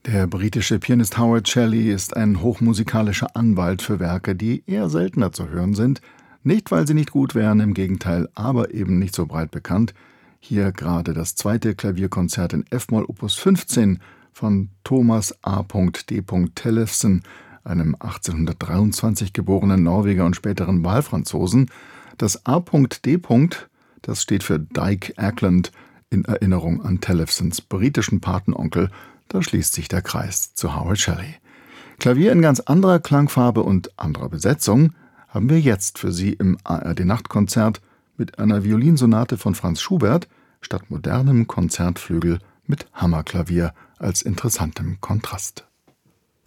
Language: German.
Der britische Pianist Howard Shelley ist ein hochmusikalischer Anwalt für Werke, die eher seltener zu hören sind. Nicht, weil sie nicht gut wären, im Gegenteil, aber eben nicht so breit bekannt. Hier gerade das zweite Klavierkonzert in F-Moll Opus 15 von Thomas A. D. Tellefsen, einem 1823 geborenen Norweger und späteren Wahlfranzosen. Das A. D., das steht für Dyke Ackland, in Erinnerung an Tellefsens britischen Patenonkel. Da schließt sich der Kreis zu Howard Shelley. Klavier in ganz anderer Klangfarbe und anderer Besetzung haben wir jetzt für Sie im ARD-Nachtkonzert mit einer Violinsonate von Franz Schubert statt modernem Konzertflügel mit Hammerklavier als interessantem Kontrast.